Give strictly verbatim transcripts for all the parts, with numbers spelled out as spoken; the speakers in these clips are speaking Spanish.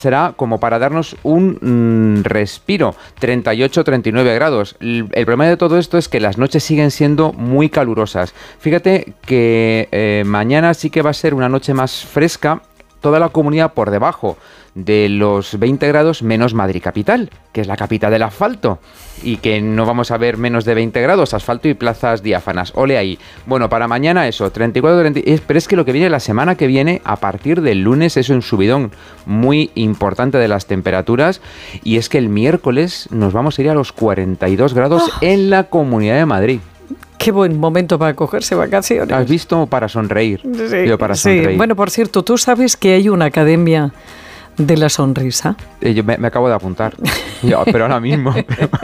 será como para darnos un mm, respiro, treinta y ocho, treinta y nueve grados. El, el problema de todo esto es que las noches siguen siendo muy calurosas. Fíjate que eh, mañana sí que va a ser una noche más fresca, toda la comunidad por debajo de los veinte grados, menos Madrid capital, que es la capital del asfalto, y que no vamos a ver menos de veinte grados, asfalto y plazas diáfanas. Ole ahí. Bueno, para mañana eso, treinta y cuatro, treinta, pero es que lo que viene la semana que viene, a partir del lunes, es un subidón muy importante de las temperaturas, y es que el miércoles nos vamos a ir a los cuarenta y dos grados oh. en la Comunidad de Madrid. Qué buen momento para cogerse vacaciones. ¿Has visto? Para sonreír. Sí, Yo para sí. sonreír. Bueno, por cierto, ¿tú sabes que hay una academia de la sonrisa? Eh, yo me, me acabo de apuntar. Yo, pero ahora mismo.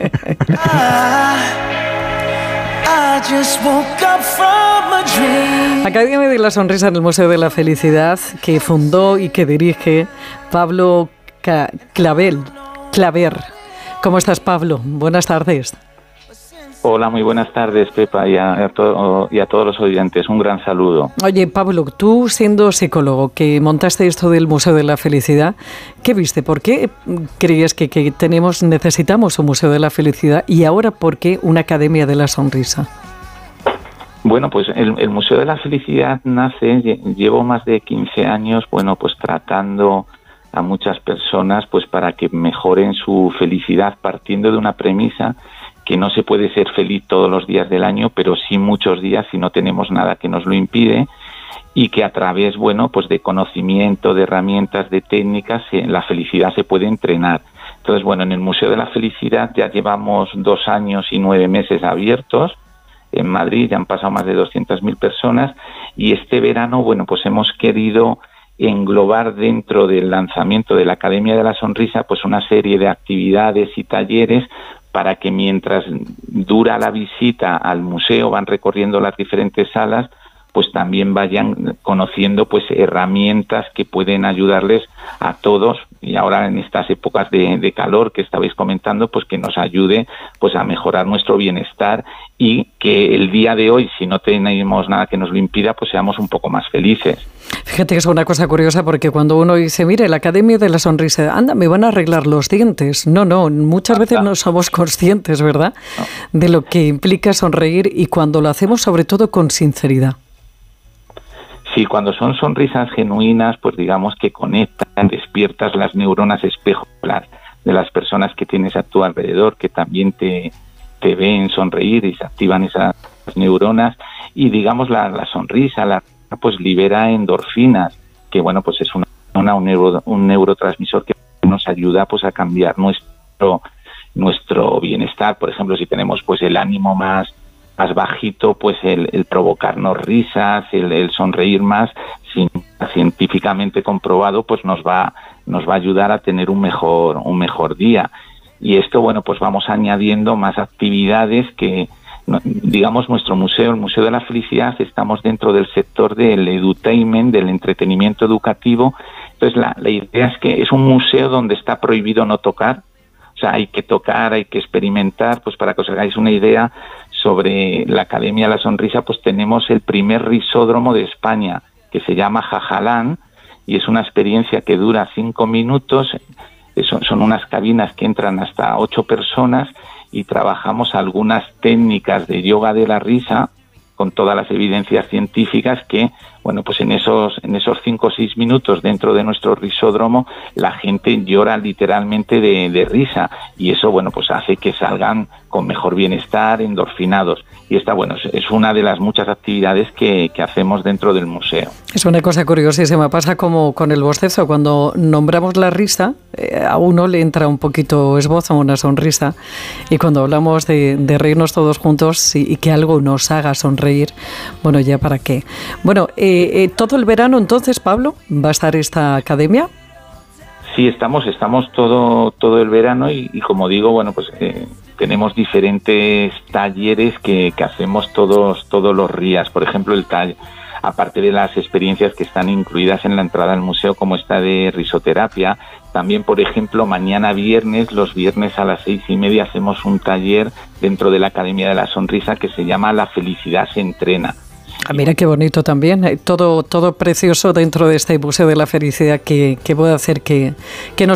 Academia de la Sonrisa en el Museo de la Felicidad, que fundó y que dirige Pablo Ca- Clavel, Claver. ¿Cómo estás, Pablo? Buenas tardes. Hola, muy buenas tardes, Pepa, y a, a, to- y a todos los oyentes. Un gran saludo. Oye, Pablo, tú siendo psicólogo, que montaste esto del Museo de la Felicidad, ¿qué viste? ¿Por qué creías que, que tenemos, necesitamos un Museo de la Felicidad y ahora por qué una Academia de la Sonrisa? Bueno, pues el, el Museo de la Felicidad nace, llevo más de quince años, bueno, pues tratando a muchas personas pues para que mejoren su felicidad, partiendo de una premisa que no se puede ser feliz todos los días del año, pero sí muchos días si no tenemos nada que nos lo impide, y que a través, bueno, pues de conocimiento, de herramientas, de técnicas, la felicidad se puede entrenar. Entonces, bueno, en el Museo de la Felicidad ya llevamos dos años y nueve meses abiertos en Madrid, ya han pasado más de doscientas mil personas, y este verano, bueno, pues hemos querido englobar dentro del lanzamiento de la Academia de la Sonrisa pues una serie de actividades y talleres para que mientras dura la visita al museo, van recorriendo las diferentes salas, pues también vayan conociendo pues herramientas que pueden ayudarles a todos, y ahora en estas épocas de, de calor que estabais comentando, pues que nos ayude pues a mejorar nuestro bienestar, y que el día de hoy, si no tenemos nada que nos lo impida, pues seamos un poco más felices. Fíjate que es una cosa curiosa, porque cuando uno dice, mire, la Academia de la Sonrisa, anda, me van a arreglar los dientes. No, no, muchas veces no somos conscientes, ¿verdad?, no, de lo que implica sonreír, y cuando lo hacemos sobre todo con sinceridad. Sí, cuando son sonrisas genuinas, pues digamos que conectan, despiertas las neuronas espejo de las personas que tienes a tu alrededor, que también te, te ven sonreír y se activan esas neuronas, y digamos la, la sonrisa, la pues libera endorfinas, que bueno, pues es una, una un, neuro, un neurotransmisor que nos ayuda pues a cambiar nuestro nuestro bienestar. Por ejemplo, si tenemos pues el ánimo más más bajito, pues el, el provocarnos risas, el, el sonreír más, sin, científicamente comprobado, pues nos va nos va a ayudar a tener un mejor un mejor día. Y esto, bueno, pues vamos añadiendo más actividades que, digamos, nuestro museo, el Museo de la Felicidad, estamos dentro del sector del edutainment, del entretenimiento educativo. Entonces la, la idea es que es un museo donde está prohibido no tocar, o sea, hay que tocar, hay que experimentar. Pues para que os hagáis una idea sobre la Academia de la Sonrisa, pues tenemos el primer risódromo de España, que se llama Jajalán, y es una experiencia que dura cinco minutos, son, son unas cabinas que entran hasta ocho personas, y trabajamos algunas técnicas de yoga de la risa con todas las evidencias científicas que, bueno, pues en esos en esos cinco o seis minutos dentro de nuestro risódromo la gente llora literalmente de, de risa, y eso, bueno, pues hace que salgan con mejor bienestar, endorfinados. Y esta, bueno, es una de las muchas actividades que, que hacemos dentro del museo. Es una cosa curiosísima, pasa como con el bostezo, cuando nombramos la risa, eh, a uno le entra un poquito esbozo, una sonrisa, y cuando hablamos de, de reírnos todos juntos y, y que algo nos haga sonreír, bueno, ya para qué. Bueno, eh, eh, todo el verano entonces, Pablo, ¿va a estar esta academia? Sí, estamos estamos todo todo el verano, y, y como digo, bueno, pues eh, tenemos diferentes talleres que, que hacemos todos todos los días. Por ejemplo, el taller, aparte de las experiencias que están incluidas en la entrada al museo, como esta de risoterapia, también, por ejemplo, mañana viernes, los viernes a las seis y media, hacemos un taller dentro de la Academia de la Sonrisa que se llama La Felicidad se entrena. Ah, mira qué bonito también, todo, todo precioso dentro de este Museo de la Felicidad que, que puede hacer que, que nos